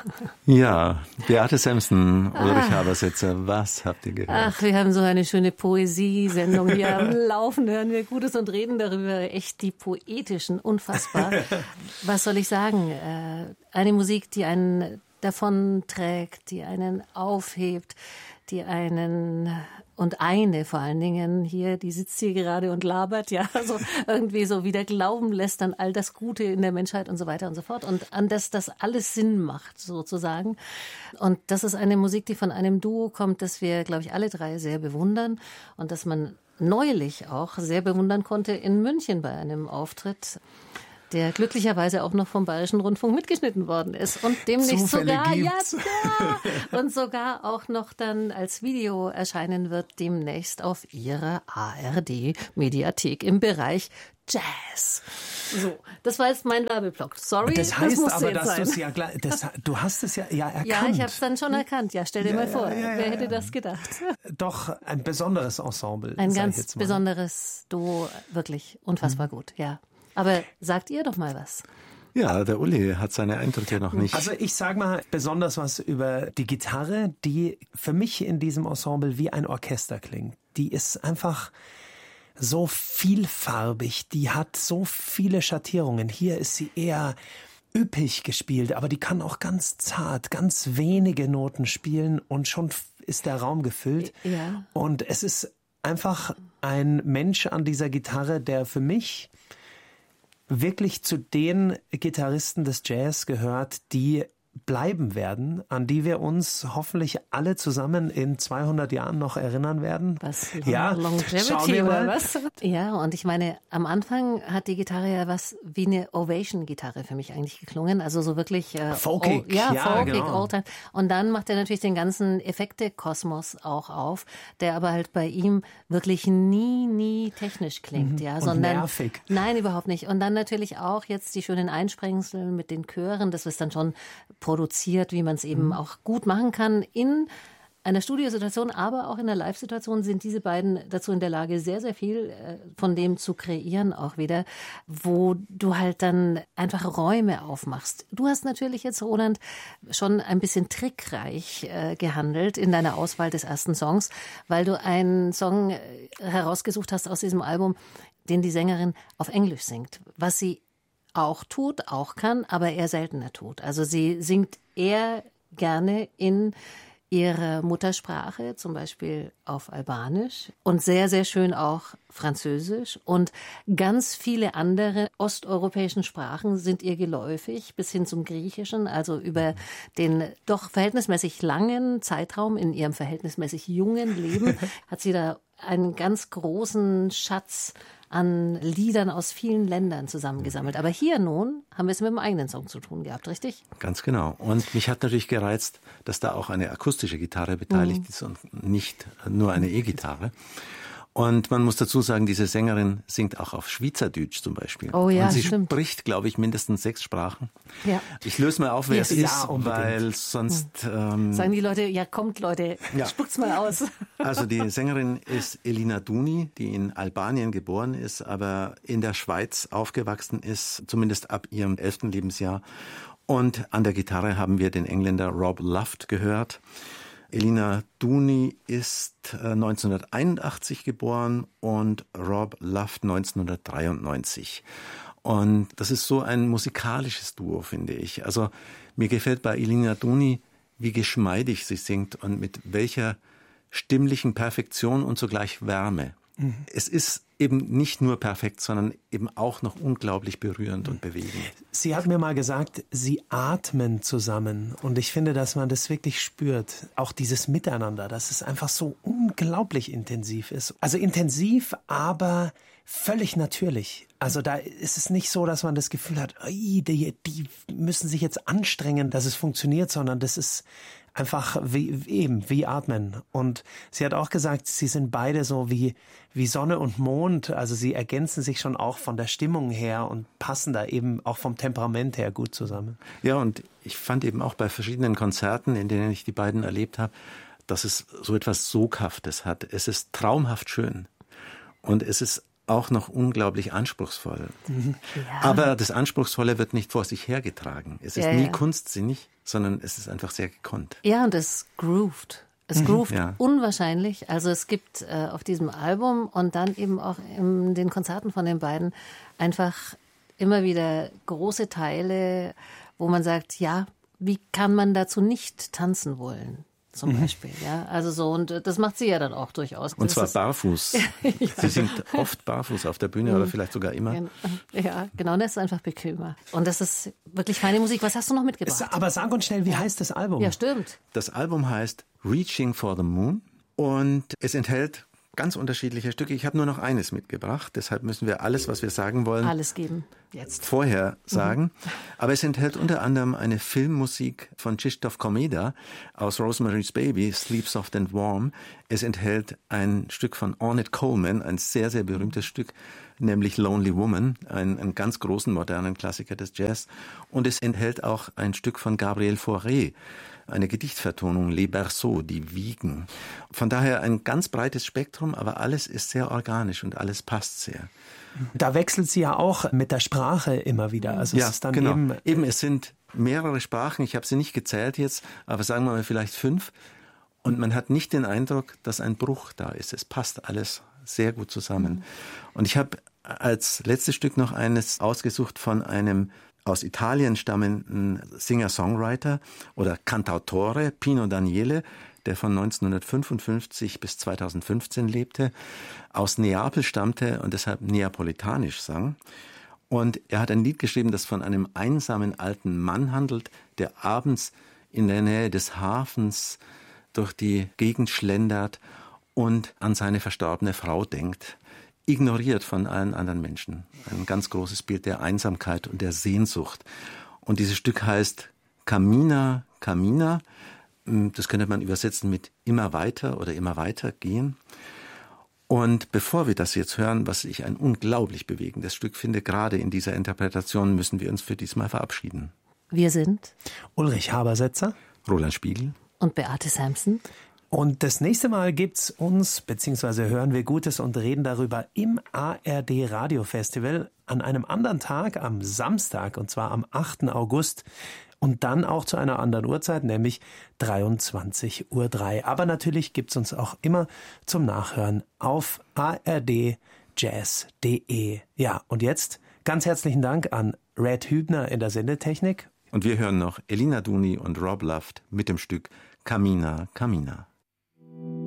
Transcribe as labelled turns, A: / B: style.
A: Ja, Beate Samson, Ulrich Habersetzer, was habt ihr gehört?
B: Ach, wir haben so eine schöne Poesiesendung hier am Laufen, hören wir Gutes und reden darüber, echt die Poetischen, unfassbar. Was soll ich sagen? Eine Musik, die einen davonträgt, die einen aufhebt, die einen und eine vor allen Dingen hier, die sitzt hier gerade und labert, ja, so irgendwie so wieder glauben lässt an all das Gute in der Menschheit und so weiter und so fort und an das alles Sinn macht, sozusagen. Und das ist eine Musik, die von einem Duo kommt, das wir, glaube ich, alle drei sehr bewundern und das man neulich auch sehr bewundern konnte in München bei einem Auftritt, der glücklicherweise auch noch vom Bayerischen Rundfunk mitgeschnitten worden ist und demnächst sogar auch noch dann als Video erscheinen wird, demnächst auf ihrer ARD-Mediathek im Bereich Jazz. So, das war jetzt mein Werbeblock. Sorry,
C: das heißt
B: das
C: aber, dass du es ja gleich, du hast es ja erkannt.
B: Ja, ich habe es dann schon erkannt. Ja, stell dir mal vor, wer hätte das gedacht?
C: Doch, ein besonderes Ensemble.
B: Ein ganz besonderes Duo, wirklich unfassbar gut, ja. Aber sagt ihr doch mal was.
A: Ja, der Uli hat seine Eindrücke noch nicht.
C: Also ich sage mal besonders was über die Gitarre, die für mich in diesem Ensemble wie ein Orchester klingt. Die ist einfach so vielfarbig, die hat so viele Schattierungen. Hier ist sie eher üppig gespielt, aber die kann auch ganz zart, ganz wenige Noten spielen und schon ist der Raum gefüllt.
B: Ja.
C: Und es ist einfach ein Mensch an dieser Gitarre, der für mich wirklich zu den Gitarristen des Jazz gehört, die bleiben werden, an die wir uns hoffentlich alle zusammen in 200 Jahren noch erinnern werden.
B: Was?
C: Longevity
B: oder was? Ja, und ich meine, am Anfang hat die Gitarre ja was wie eine Ovation-Gitarre für mich eigentlich geklungen. Also so wirklich
C: folkig.
B: Folkig,
C: genau.
B: Oldtime. Und dann macht er natürlich den ganzen Effekte-Kosmos auch auf, der aber halt bei ihm wirklich nie technisch klingt. Ja,
C: und
B: sondern
C: nervig.
B: Nein, überhaupt nicht. Und dann natürlich auch jetzt die schönen Einsprengsel mit den Chören. Das ist dann schon produziert, wie man es eben auch gut machen kann in einer Studiosituation, aber auch in der Live-Situation sind diese beiden dazu in der Lage, sehr, sehr viel von dem zu kreieren auch wieder, wo du halt dann einfach Räume aufmachst. Du hast natürlich jetzt, Roland, schon ein bisschen trickreich gehandelt in deiner Auswahl des ersten Songs, weil du einen Song herausgesucht hast aus diesem Album, den die Sängerin auf Englisch singt, was sie auch tut, auch kann, aber eher seltener tut. Also sie singt eher gerne in ihrer Muttersprache, zum Beispiel auf Albanisch und sehr, sehr schön auch Französisch und ganz viele andere osteuropäischen Sprachen sind ihr geläufig, bis hin zum Griechischen, also über den doch verhältnismäßig langen Zeitraum in ihrem verhältnismäßig jungen Leben hat sie da einen ganz großen Schatz an Liedern aus vielen Ländern zusammengesammelt. Aber hier nun haben wir es mit dem eigenen Song zu tun gehabt, richtig?
A: Ganz genau. Und mich hat natürlich gereizt, dass da auch eine akustische Gitarre beteiligt ist und nicht nur eine E-Gitarre. Und man muss dazu sagen, diese Sängerin singt auch auf Schweizerdeutsch zum Beispiel.
B: Oh ja,
A: und sie
B: stimmt.
A: Spricht, glaube ich, mindestens 6 Sprachen.
B: Ja.
A: Ich löse mal auf, wer es ist,
C: unbedingt.
A: weil sonst...
B: Sagen die Leute, ja kommt Leute, spuckt's mal aus.
A: Also die Sängerin ist Elina Duni, die in Albanien geboren ist, aber in der Schweiz aufgewachsen ist, zumindest ab ihrem 11. Lebensjahr. Und an der Gitarre haben wir den Engländer Rob Luft gehört. Elina Duni ist 1981 geboren und Rob Luft 1993. Und das ist so ein musikalisches Duo, finde ich. Also mir gefällt bei Elina Duni, wie geschmeidig sie singt und mit welcher stimmlichen Perfektion und zugleich Wärme. Es ist eben nicht nur perfekt, sondern eben auch noch unglaublich berührend und bewegend.
C: Sie hat mir mal gesagt, sie atmen zusammen. Und ich finde, dass man das wirklich spürt. Auch dieses Miteinander, dass es einfach so unglaublich intensiv ist. Also intensiv, aber völlig natürlich. Also da ist es nicht so, dass man das Gefühl hat, die müssen sich jetzt anstrengen, dass es funktioniert, sondern das ist einfach wie atmen. Und sie hat auch gesagt, sie sind beide so wie Sonne und Mond. Also sie ergänzen sich schon auch von der Stimmung her und passen da eben auch vom Temperament her gut zusammen.
A: Ja, und ich fand eben auch bei verschiedenen Konzerten, in denen ich die beiden erlebt habe, dass es so etwas Soghaftes hat. Es ist traumhaft schön. Und es ist auch noch unglaublich anspruchsvoll.
B: Ja.
A: Aber das Anspruchsvolle wird nicht vor sich hergetragen. Es ist nie kunstsinnig, sondern es ist einfach sehr gekonnt.
B: Ja, und es groovt. Es groovt unwahrscheinlich. Also es gibt auf diesem Album und dann eben auch in den Konzerten von den beiden einfach immer wieder große Teile, wo man sagt, ja, wie kann man dazu nicht tanzen wollen? Zum Beispiel, ja. Also so, und das macht sie ja dann auch durchaus.
A: Und zwar barfuß. Sie singt oft barfuß auf der Bühne oder vielleicht sogar immer.
B: Ja, genau, das ist einfach bequemer. Und das ist wirklich feine Musik. Was hast du noch mitgebracht?
C: Aber sag uns schnell, wie heißt das Album?
B: Ja, stimmt.
A: Das Album heißt Reaching for the Moon und es enthält ganz unterschiedliche Stücke. Ich habe nur noch eines mitgebracht, deshalb müssen wir alles, was wir sagen wollen,
B: alles geben jetzt
A: vorher sagen. Aber es enthält unter anderem eine Filmmusik von Krzysztof Komeda aus Rosemary's Baby, Sleep Soft and Warm. Es enthält ein Stück von Ornette Coleman, ein sehr, sehr berühmtes Stück, nämlich Lonely Woman, einen ganz großen modernen Klassiker des Jazz. Und es enthält auch ein Stück von Gabriel Fauré, eine Gedichtvertonung, Les Berceaux, die Wiegen. Von daher ein ganz breites Spektrum, aber alles ist sehr organisch und alles passt sehr.
C: Da wechselt sie ja auch mit der Sprache immer wieder. Also
A: ja,
C: es ist dann
A: genau. Eben, es sind mehrere Sprachen, ich habe sie nicht gezählt jetzt, aber sagen wir mal vielleicht 5. Und man hat nicht den Eindruck, dass ein Bruch da ist. Es passt alles sehr gut zusammen. Und ich habe als letztes Stück noch eines ausgesucht von einem aus Italien stammenden Singer-Songwriter oder Cantautore, Pino Daniele, der von 1955 bis 2015 lebte, aus Neapel stammte und deshalb neapolitanisch sang. Und er hat ein Lied geschrieben, das von einem einsamen alten Mann handelt, der abends in der Nähe des Hafens durch die Gegend schlendert und an seine verstorbene Frau denkt, ignoriert von allen anderen Menschen. Ein ganz großes Bild der Einsamkeit und der Sehnsucht. Und dieses Stück heißt Cammina, Cammina. Das könnte man übersetzen mit immer weiter oder immer weiter gehen. Und bevor wir das jetzt hören, was ich ein unglaublich bewegendes Stück finde, gerade in dieser Interpretation, müssen wir uns für diesmal verabschieden.
B: Wir sind
C: Ulrich Habersetzer,
A: Roland Spiegel
B: und Beate Sampson.
C: Und das nächste Mal gibt's uns, beziehungsweise hören wir Gutes und reden darüber im ARD Radiofestival an einem anderen Tag, am Samstag, und zwar am 8. August. Und dann auch zu einer anderen Uhrzeit, nämlich 23:03 Uhr. Aber natürlich gibt's uns auch immer zum Nachhören auf ardjazz.de. Ja, und jetzt ganz herzlichen Dank an Red Hübner in der Sendetechnik.
A: Und wir hören noch Elina Duni und Rob Luft mit dem Stück Cammina, Cammina.